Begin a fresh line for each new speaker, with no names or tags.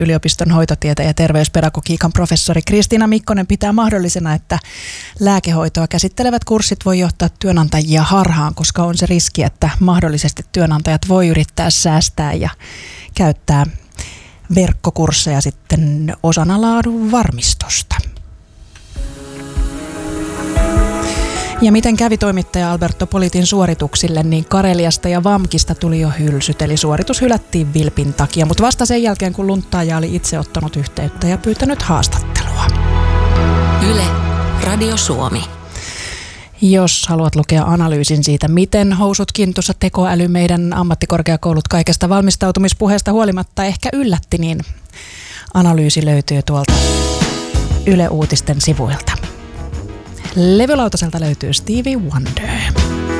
yliopiston hoitotieteen ja terveyspedagogiikan professori Kristiina Mikkonen pitää mahdollisena, että lääkehoitoa käsittelevät kurssit voi johtaa työnantajia harhaan, koska on se riski, että mahdollisesti työnantajat voi yrittää säästää ja käyttää verkkokursseja sitten osana laadun varmistusta. Ja miten kävi toimittaja Alberto Politin suorituksille, niin Kareliasta ja VAMKista tuli jo hylsyt, eli suoritus hylättiin vilpin takia, mutta vasta sen jälkeen, kun lunttaaja oli itse ottanut yhteyttä ja pyytänyt haastattelua.
Yle, Radio Suomi.
Jos haluat lukea analyysin siitä, miten housut kintussa tekoäly meidän ammattikorkeakoulut kaikesta valmistautumispuheesta huolimatta ehkä yllätti, niin analyysi löytyy tuolta Yle Uutisten sivuilta. Levylautaselta löytyy Stevie Wonder.